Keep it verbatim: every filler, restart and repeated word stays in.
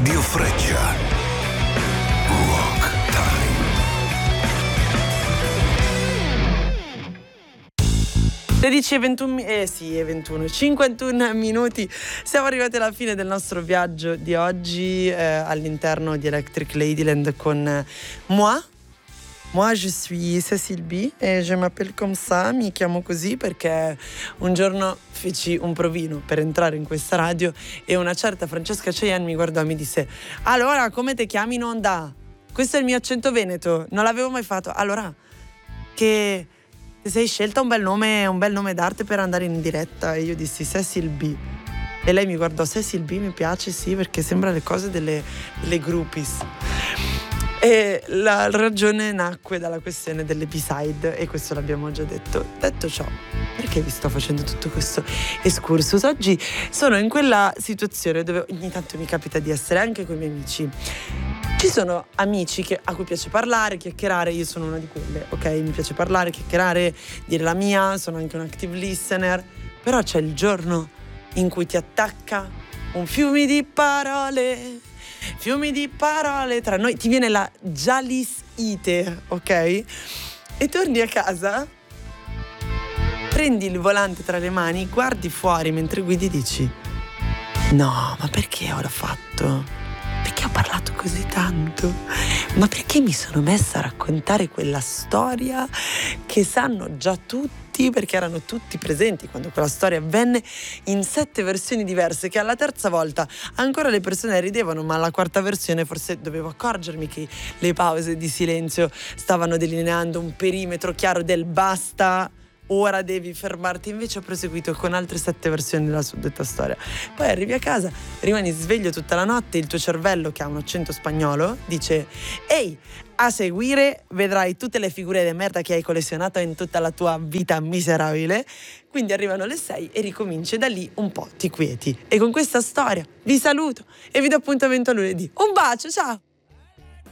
Radio Freccia. Rock Time. sedici e ventuno, eh sì, e ventuno, cinquantuno minuti. Siamo arrivati alla fine del nostro viaggio di oggi eh, all'interno di Electric Ladyland con eh, moi. Moi je suis Cécile B e je m'appelle comme ça, mi chiamo così perché un giorno feci un provino per entrare in questa radio e una certa Francesca Cheyenne mi guardò e mi disse: allora, come ti chiami in onda? Questo è il mio accento veneto, non l'avevo mai fatto. Allora, che ti sei scelta un bel nome, un bel nome d'arte per andare in diretta? E io dissi Cécile B. E lei mi guardò: Cécile B mi piace, sì, perché sembra le cose delle, delle groupies. E la ragione nacque dalla questione delle B-side, e questo l'abbiamo già detto. Detto ciò, perché vi sto facendo tutto questo excursus? Oggi sono in quella situazione dove ogni tanto mi capita di essere anche con i miei amici. Ci sono amici che, a cui piace parlare, chiacchierare, io sono una di quelle, ok? Mi piace parlare, chiacchierare, dire la mia, sono anche un active listener, però c'è il giorno in cui ti attacca un fiume di parole, fiumi di parole tra noi, ti viene la Jalis-ite, ok? E torni a casa, prendi il volante tra le mani, guardi fuori mentre guidi e dici: no, ma perché l'ho fatto? Perché ho parlato così tanto? Ma perché mi sono messa a raccontare quella storia che sanno già tutti, perché erano tutti presenti quando quella storia avvenne, in sette versioni diverse, che alla terza volta ancora le persone ridevano, ma alla quarta versione forse dovevo accorgermi che le pause di silenzio stavano delineando un perimetro chiaro del basta, ora devi fermarti. Invece ho proseguito con altre sette versioni della suddetta storia. Poi arrivi a casa, rimani sveglio tutta la notte, il tuo cervello, che ha un accento spagnolo, dice: ehi, a seguire vedrai tutte le figure di merda che hai collezionato in tutta la tua vita miserabile. Quindi arrivano le sei e ricominci, e da lì un po' ti quieti. E con questa storia vi saluto e vi do appuntamento a lunedì. Un bacio, ciao!